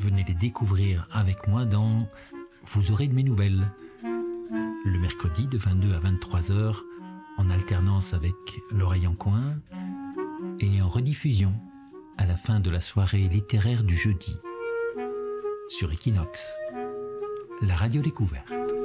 Venez les découvrir avec moi dans Vous aurez de mes nouvelles. Le mercredi de 22 à 23 heures, en alternance avec L'Oreille en coin, et en rediffusion à la fin de la soirée littéraire du jeudi, sur Equinox, la radio découverte.